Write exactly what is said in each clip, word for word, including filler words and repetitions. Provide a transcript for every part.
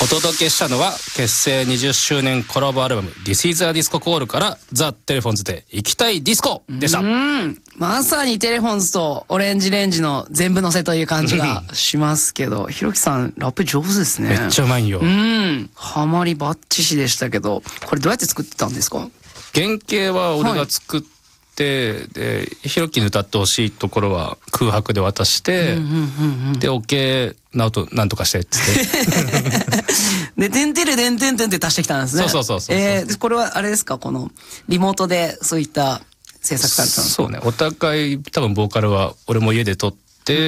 お届けしたのは結成にじゅっしゅうねんコラボアルバム This is a Disco Call からザ・テレフォンズで行きたいディスコでした。 うん、まさにテレフォンズとオレンジレンジの全部乗せという感じがしますけどひろきさんラップ上手ですね。 めっちゃうまいよ。 うんハマりバッチシでしたけどこれどうやって作ってたんですか？ 原型は俺が作って、はいで, でひろきに歌ってほしいところは空白で渡して、うんうんうんうん、で OK なおとなんとかしてっつってでてんてるでんてんてんって足してきたんですね。そうそうそうそう、 えー、これはあれですかこのリモートでそういった制作されたんですか？ そうねお互い多分ボーカルは俺も家で撮って、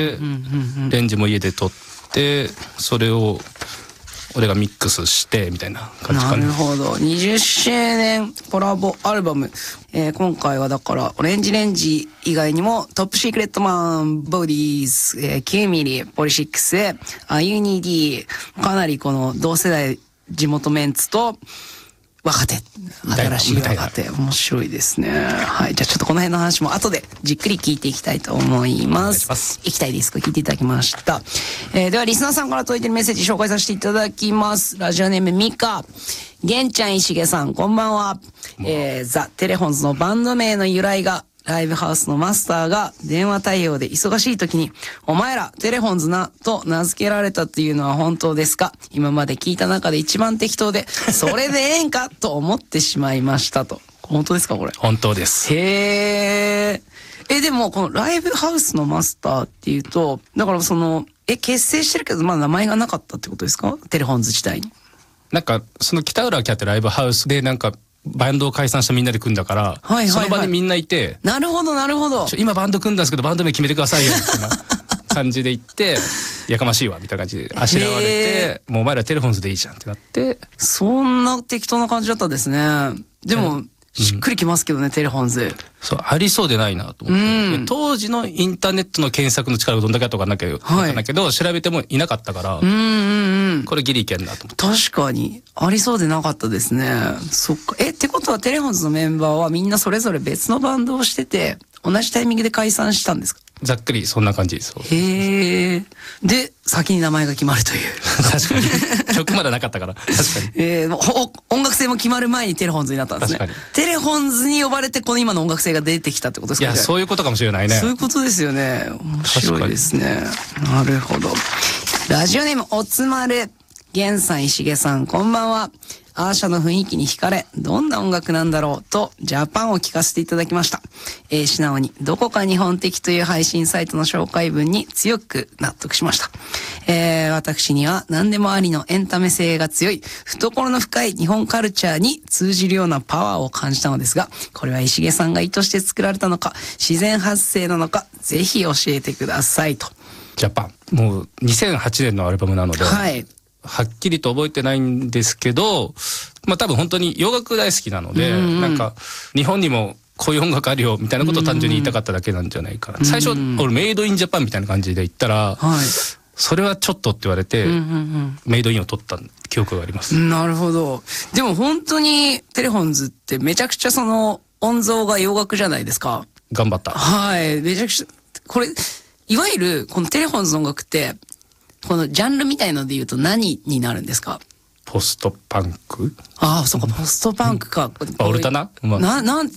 うんうんうんうん、レンジも家で撮ってそれを俺がミックスしてみたいな感じかな。 なるほど。にじゅっしゅうねんコラボアルバム、えー、今回はだからオレンジレンジ以外にもトップシークレットマン、ボディーズ、えー、きゅうミリ、ポリシックス、アユニディ、かなりこの同世代地元メンツと若手、新しい若手、面白いですね。はい、じゃあちょっとこの辺の話も後でじっくり聞いていきたいと思います。ます行きたいディスコ聞いていただきました。えー、ではリスナーさんから届いているメッセージ紹介させていただきます。ラジオネームミカ、げんちゃん石毛さん、こんばんは。えー、ザ・テレフォンズのバンド名の由来がライブハウスのマスターが電話対応で忙しい時にお前らテレフォンズなと名付けられたっていうのは本当ですか？今まで聞いた中で一番適当でそれでええんかと思ってしまいましたと。本当ですかこれ？ 本当です。 へー。えでもこのライブハウスのマスターっていうとだからそのえ結成してるけどまだ名前がなかったってことですか？テレフォンズ自体に。 なんかその北浦キャってライブハウスでなんかバンドを解散したみんなで組んだから、はいはいはい、その場にみんないてなるほどなるほど今バンド組んだんですけどバンド名決めてくださいよみたいな感じで言ってやかましいわみたいな感じであしらわれてもうお前らテレフォンズでいいじゃんってなってそんな適当な感じだったんですね。でもしっくりきますけどね、うん、テレフォンズそうありそうでないなと思って、うん、当時のインターネットの検索の力がどんだけあったか分かんないけど、はい、けど調べてもいなかったから、うんうんうん、これギリいけんなと思って。 確かにありそうでなかったですね。そっかえってことはテレフォンズのメンバーはみんなそれぞれ別のバンドをしてて同じタイミングで解散したんですか？ ざっくりそんな感じです。 へー。で先に名前が決まるという確かに曲まだなかったから確かに、 えー、音楽性も決まる前にテレフォンズになったんですね。確かにテレフォンズに呼ばれてこの今の音楽性が出てきたってことですか？ いやそういうことかもしれないね。 そういうことですよね。面白いですね。なるほど。ラジオネームおつまる、源さん石毛さんこんばんは。アーシャの雰囲気に惹かれどんな音楽なんだろうとジャパンを聞かせていただきました。えー、素直にどこか日本的という配信サイトの紹介文に強く納得しました。えー、私には何でもありのエンタメ性が強い懐の深い日本カルチャーに通じるようなパワーを感じたのですがこれは石毛さんが意図して作られたのか自然発生なのかぜひ教えてくださいと。 ジャパンもうにせんはちねんのアルバムなので、 はいはっきりと覚えてないんですけど、まあ多分本当に洋楽大好きなので、うんうん、なんか日本にもこういう音楽あるよみたいなことを単純に言いたかっただけなんじゃないかな。うんうん、最初俺メイドインジャパンみたいな感じで言ったら、はい、それはちょっとって言われて、うんうんうん、メイドインを取った記憶があります。 なるほど。でも本当にテレフォンズってめちゃくちゃその音像が洋楽じゃないですか。 頑張った。 はい、めちゃくちゃこれいわゆるこのテレフォンズの音楽ってこのジャンルみたいので言うと何になるんですか？ ポストパンク？ ああ、そうか、ポストパンクか。 オルタナ？ な、なん